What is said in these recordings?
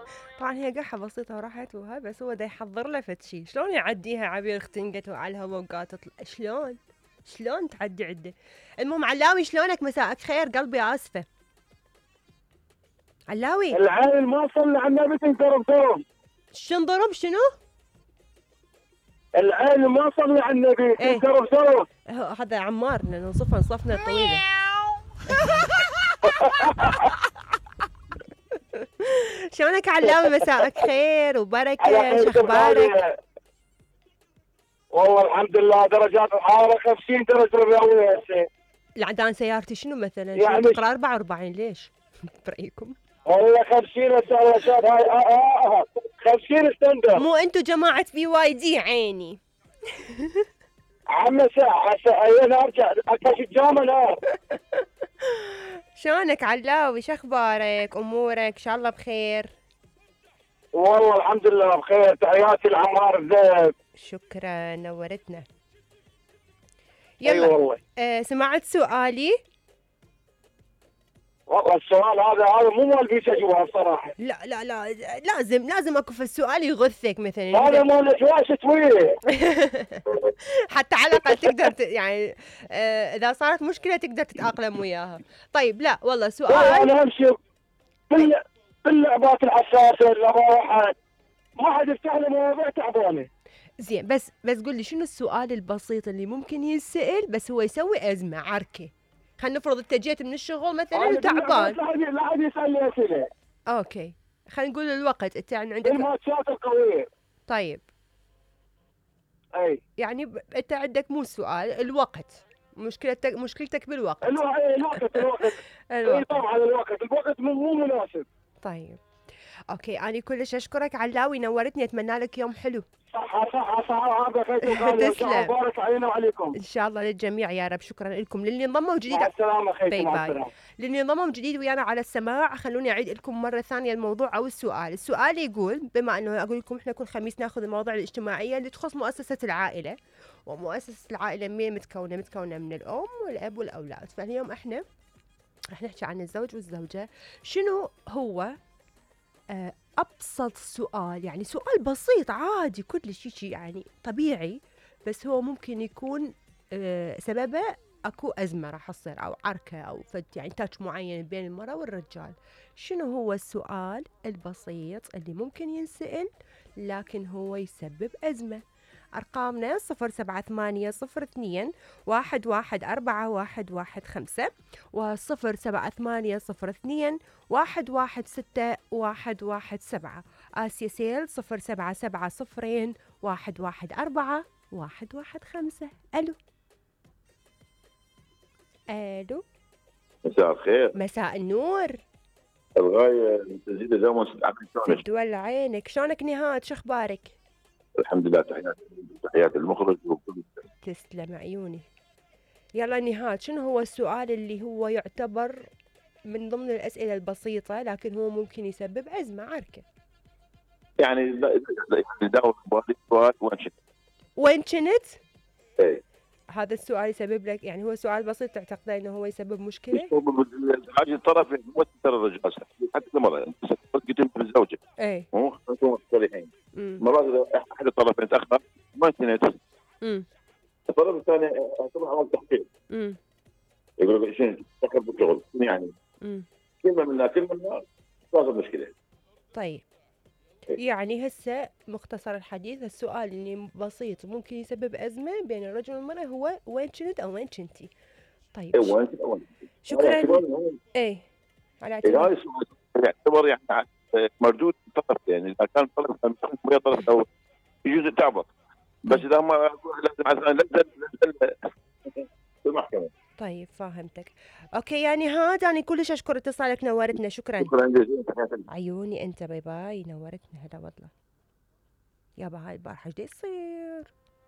طبعا هي قحة بسيطة وراحت وها، بس هو دا يحضر له فد شي. شلون يعديها عبير اختنقت وعلى الهوا وقالت شلون تعدي عده. المهم علاوي شلونك؟ مساءك خير قلبي، اسفة علاوي. العين ما صلى على النبي تنضرب ضرب. شنضرب شنو؟ العين ما صلى على النبي ايه تنضرب ضرب. هذا عمار لانه صفنا طويلة. شلونك علاوي؟ مساءك خير وبركة، خير شخبارك؟ والله الحمد لله، درجات الحرارة 50 درجة مئوية هسه. العدان سيارتي شنو مثلا؟ يعني شنو تقرا 44 ليش؟ برأيكم؟ والله 50 هسه شاد هاي 50 ستاندر. مو انتو جماعة BYD عيني. عم ساعة انا ارجع اكاش الجامعة نار. شلونك علاوي؟ شخبارك؟ امورك ان شاء الله بخير؟ والله الحمد لله بخير. تحياتي لعمار الذئب. شكرا نورتنا. اي يلا. والله. سمعت سؤالي؟ والله السؤال هذا مو مال بيش اجواب صراحة. لا لازم اكو في السؤال يغثك مثلا. هذا مال اجواش طويلة. حتى على الاقل تقدر يعني اذا صارت مشكله تقدر تتاقلم وياها. طيب لا والله سؤال. انا امشي باللعبات الحساسة اللي ما حد يفتح لي مواضيع تعبانة. زين بس قول لي شنو السؤال البسيط اللي ممكن ينسأل بس هو يسوي أزمة عركة. خلينا نفرض انت جيت من الشغل مثلا وتعبان. لا حد يسألني أسئلة. اوكي خلينا نقول الوقت انت يعني عندك الماتشات القوية. طيب اي يعني انت عندك مو السؤال، الوقت. مشكلتك بالوقت. الوقت. اي طبعا الوقت مو مناسب. طيب اوكي انا كلش اشكرك علاوي، نورتني، اتمنى لك يوم حلو. صح هذا خير غالي. تسلم. بارك علينا وعليكم. ان شاء الله للجميع يا رب. شكرا لكم للي انضموا جديد. مع السلامة خيتي. مع باي السلامة. للي انضموا جديد ويانا على السماع، خلوني اعيد لكم مره ثانيه الموضوع او السؤال يقول، بما انه اقول لكم احنا كل خميس ناخذ المواضيع الاجتماعيه اللي تخص مؤسسه العائله. ومؤسسه العائله مين متكونه من الام والاب والاولاد. فاليوم احنا رح نحكي عن الزوج والزوجه. شنو هو أبسط سؤال، يعني سؤال بسيط عادي كل شيء يعني طبيعي، بس هو ممكن يكون سببه أكو أزمة راح تصير أو عركة أو يعني تاتش معين بين المرأة والرجال. شنو هو السؤال البسيط اللي ممكن ينسأل لكن هو يسبب أزمة؟ أرقامنا 07802 1141115 و07802 116117. آسيا سيل 07702 114115. ألو مساء الخير. مساء النور. الغاية تزيد زمن شلونك؟ تدول عينك. شلونك نهاد؟ شخبارك؟ الحمد لله. تحياتي المخرج وكل. تسلم عيوني. يلا نهاد، شنو هو السؤال اللي هو يعتبر من ضمن الأسئلة البسيطة لكن هو ممكن يسبب أزمة عركة؟ يعني داور بالي سؤال وين كنت؟ ايه هذا السؤال يسبب لك، يعني هو سؤال بسيط تعتقد انه هو يسبب مشكلة؟ حاجة الطرف مو ترى الرجال حتى المرأة قلت انت بالزوجة. ايه مو انتم مصطلحين. مرات احد الطرفين تاخر ما كنت. الطرف الثاني طلع على التحقيق. يقول لك شنو تاخر بالشغل يعني. كلمة منا صار مشكلة. طيب يعني هسه مختصر الحديث، السؤال اللي بسيط ممكن يسبب أزمة بين الرجل والمرأة هو وين كنت أو وين كنتي. طيب شكرا. ايه على اعتبار يعتبر يعني مردود طرف، يعني اذا كان طرف ويا طرف او يجوز تعبط، بس اذا ما لازم في المحكمة. طيب فهمتك. اوكي يعني هذا انا كلش اشكر اتصالك، نورتنا. شكرا جزيلا. عيوني انت. باي باي نورتنا. هلا والله يابا. هاي البارحه ايش يصير؟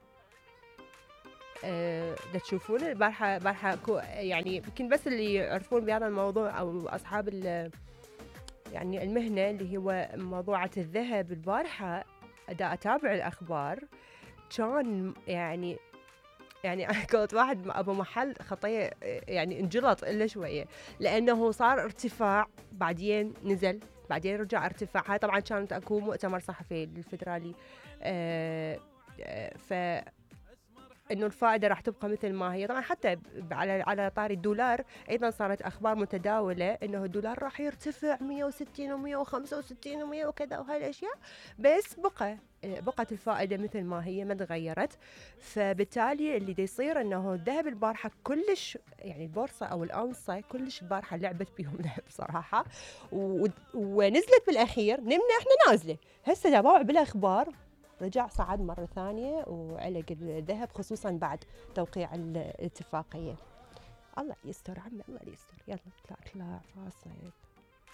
دا تشوفون البارحه يعني يمكن بس اللي يعرفون بهذا الموضوع او اصحاب يعني المهنه اللي هو موضوعة الذهب. البارحه دا اتابع الاخبار كان يعني قلت واحد ابو محل خطيه يعني انجلط الا شويه، لانه صار ارتفاع بعدين نزل بعدين رجع ارتفع. هاي طبعا كانت اكو مؤتمر صحفي الفدرالي، ف انه الفائده راح تبقى مثل ما هي. طبعا حتى على طاري الدولار ايضا صارت اخبار متداوله انه الدولار راح يرتفع 160 و165 و100 وكذا وهاي الاشياء، بس بقت الفائده مثل ما هي ما تغيرت. فبالتالي اللي دا يصير انه الذهب البارحه كلش يعني البورصه او الاونصه كلش البارحه لعبت بيهم لعب صراحه، ونزلت بالاخير نمنا احنا نازله. هسه تابعوا بالاخبار رجع صعد مرة ثانية وعلق الذهب، خصوصا بعد توقيع الاتفاقية. الله يستر عمي، الله يستر. يلا اطلع فاصل.